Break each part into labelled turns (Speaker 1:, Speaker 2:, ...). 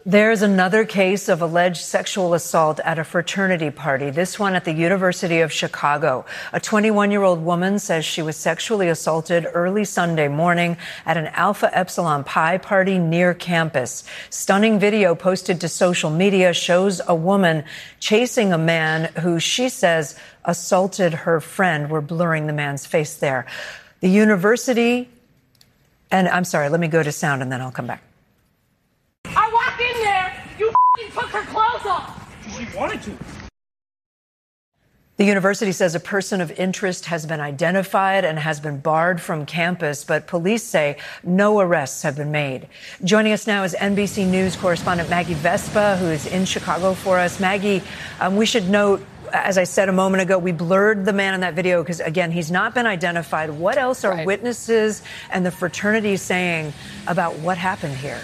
Speaker 1: There's another case of alleged sexual assault at a fraternity party, this one at the University of Chicago. A 21-year-old woman says she was sexually assaulted early Sunday morning at an Alpha Epsilon Pi party near campus. Stunning video posted to social media shows a woman chasing a man who she says assaulted her friend. We're blurring the man's face there. The university, and I'm sorry, let me go to sound and then I'll come back.
Speaker 2: I walked in there, you took her clothes off.
Speaker 3: She wanted to.
Speaker 1: The university says a person of interest has been identified and has been barred from campus, but police say no arrests have been made. Joining us now is NBC News correspondent Maggie Vespa, who is in Chicago for us. Maggie, we should note, as I said a moment ago, we blurred the man in that video because, again, he's not been identified. What else are witnesses and the fraternity saying about what happened here?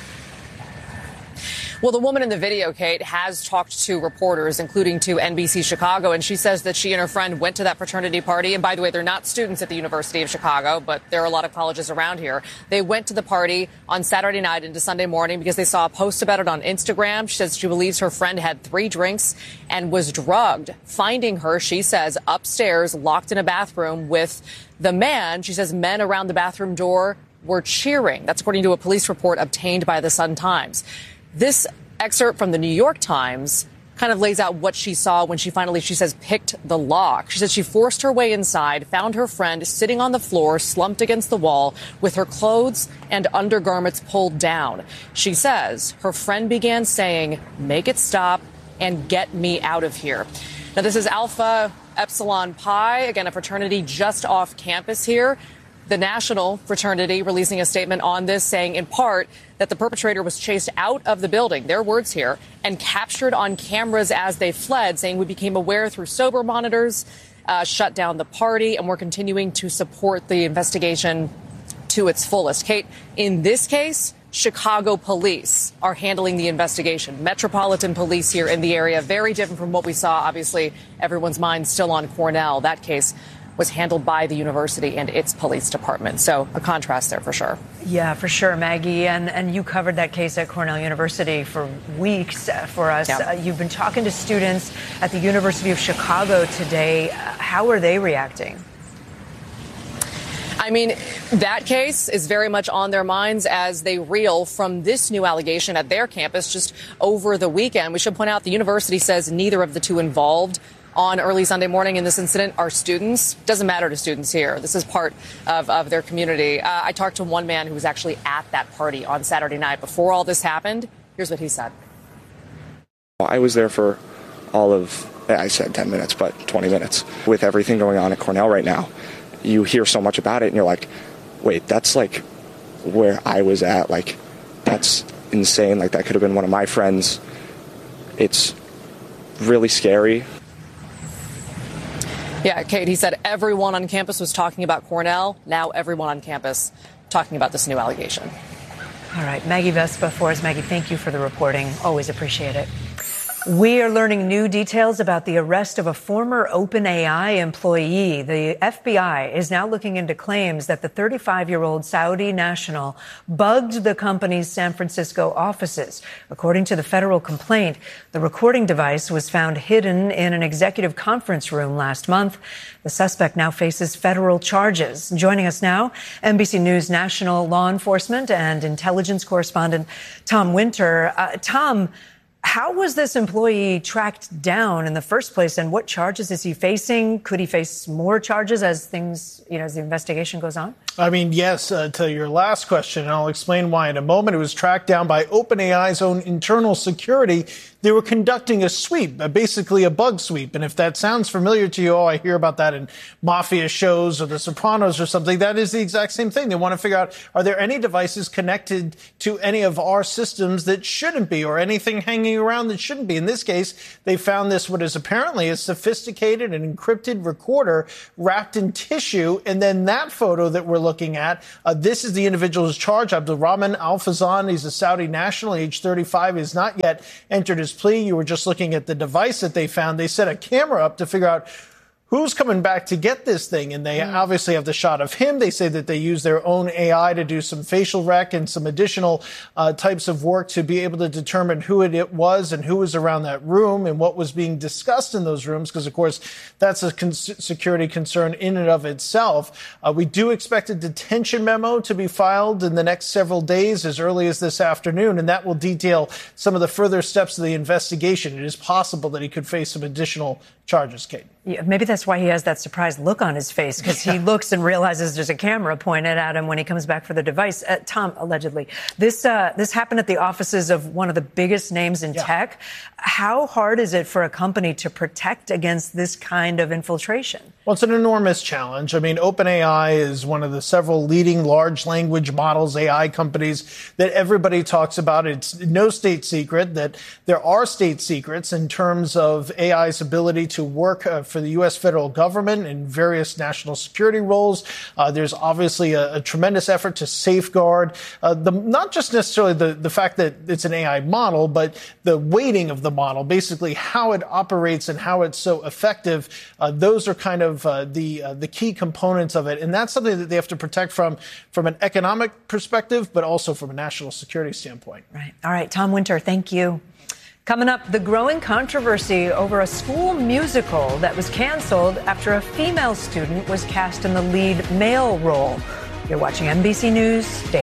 Speaker 4: Well, the woman in the video, Kate, has talked to reporters, including to NBC Chicago, and she says that she and her friend went to that fraternity party. And by the way, they're not students at the University of Chicago, but there are a lot of colleges around here. They went to the party on Saturday night into Sunday morning because they saw a post about it on Instagram. She says she believes her friend had 3 drinks and was drugged. Finding her, she says, upstairs, locked in a bathroom with the man. She says men around the bathroom door were cheering. That's according to a police report obtained by the Sun-Times. This excerpt from the New York Times kind of lays out what she saw when she finally, she says, picked the lock. She says she forced her way inside, found her friend sitting on the floor, slumped against the wall with her clothes and undergarments pulled down. She says her friend began saying, "Make it stop and get me out of here." Now, this is Alpha Epsilon Pi, again, a fraternity just off campus here. The national fraternity releasing a statement on this, saying in part that the perpetrator was chased out of the building, their words here, and captured on cameras as they fled, saying we became aware through sober monitors, shut down the party, and we're continuing to support the investigation to its fullest. Kate, in this case, Chicago police are handling the investigation. Metropolitan police here in the area, very different from what we saw. Obviously, everyone's mind still on Cornell. That case was handled by the university and its police department. So a contrast there for sure.
Speaker 1: Yeah, for sure, Maggie. And you covered that case at Cornell University for weeks for us.
Speaker 4: Yeah.
Speaker 1: You've been talking to students at the University of Chicago today. How are they reacting?
Speaker 4: I mean, that case is very much on their minds as they reel from this new allegation at their campus just over the weekend. We should point out the university says neither of the two involved on early Sunday morning in this incident are students. Doesn't matter to students here. This is part of their community. I talked to one man who was actually at that party on Saturday night before all this happened. Here's what he said.
Speaker 5: I was there for all of, I said 10 minutes, but 20 minutes. With everything going on at Cornell right now, you hear so much about it and you're like, wait, that's like where I was at. Like, that's insane. Like, that could have been one of my friends. It's really scary.
Speaker 4: Yeah, Kate, he said everyone on campus was talking about Cornell. Now everyone on campus talking about this new allegation.
Speaker 1: All right. Maggie Vespa for us. Maggie, thank you for the reporting. Always appreciate it. We are learning new details about the arrest of a former OpenAI employee. The FBI is now looking into claims that the 35-year-old Saudi national bugged the company's San Francisco offices. According to the federal complaint, the recording device was found hidden in an executive conference room last month. The suspect now faces federal charges. Joining us now, NBC News national law enforcement and intelligence correspondent Tom Winter. Tom, how was this employee tracked down in the first place, and what charges is he facing? Could he face more charges as things, as the investigation goes on?
Speaker 3: I mean, yes, to your last question, and I'll explain why in a moment. It was tracked down by OpenAI's own internal security. They were conducting a sweep, basically a bug sweep. And if that sounds familiar to you, I hear about that in mafia shows or The Sopranos or something. That is the exact same thing. They want to figure out, are there any devices connected to any of our systems that shouldn't be, or anything hanging around that shouldn't be? In this case, they found this, what is apparently a sophisticated and encrypted recorder wrapped in tissue. And then that photo that we're looking at, this is the individual who's charged, Abdulrahman Al-Fazan. He's a Saudi national, age 35. He has not yet entered his plea. You were just looking at the device that they found. They set a camera up to figure out who's coming back to get this thing? And they obviously have the shot of him. They say that they use their own AI to do some facial rec and some additional types of work to be able to determine who it was and who was around that room and what was being discussed in those rooms, because, of course, that's a security concern in and of itself. We do expect a detention memo to be filed in the next several days, as early as this afternoon, and that will detail some of the further steps of the investigation. It is possible that he could face some additional charges, Kate.
Speaker 1: Yeah, maybe that's why he has that surprised look on his face, because he looks and realizes there's a camera pointed at him when he comes back for the device. Tom, allegedly, this happened at the offices of one of the biggest names in tech. How hard is it for a company to protect against this kind of infiltration?
Speaker 3: Well, it's an enormous challenge. I mean, OpenAI is one of the several leading large language models, AI companies that everybody talks about. It's no state secret that there are state secrets in terms of AI's ability to work for the U.S. federal government in various national security roles. There's obviously a tremendous effort to safeguard not just necessarily the fact that it's an AI model, but the weighting of the model, basically how it operates and how it's so effective. Those are kind of the key components of it. And that's something that they have to protect from an economic perspective, but also from a national security standpoint.
Speaker 1: Right. All right. Tom Winter, thank you. Coming up, the growing controversy over a school musical that was canceled after a female student was cast in the lead male role. You're watching NBC News Daily.